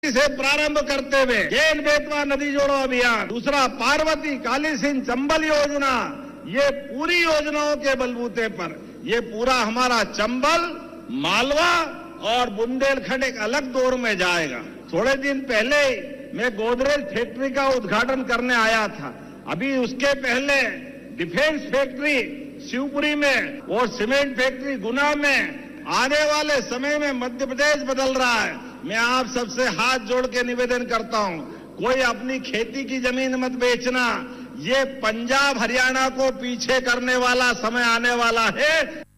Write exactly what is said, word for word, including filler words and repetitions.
से प्रारंभ करते हुए केन बेतवा नदी जोड़ो अभियान, दूसरा पार्वती काली सिंह चंबल योजना, ये पूरी योजनाओं के बलबूते पर ये पूरा हमारा चंबल, मालवा और बुंदेलखंड एक अलग दौर में जाएगा। थोड़े दिन पहले मैं गोदरेज फैक्ट्री का उद्घाटन करने आया था। अभी उसके पहले डिफेंस फैक्ट्री शिवपुरी में और सीमेंट फैक्ट्री गुना में। आने वाले समय में मध्य प्रदेश बदल रहा है। मैं आप सबसे हाथ जोड़ के निवेदन करता हूं, कोई अपनी खेती की जमीन मत बेचना। ये पंजाब हरियाणा को पीछे करने वाला समय आने वाला है।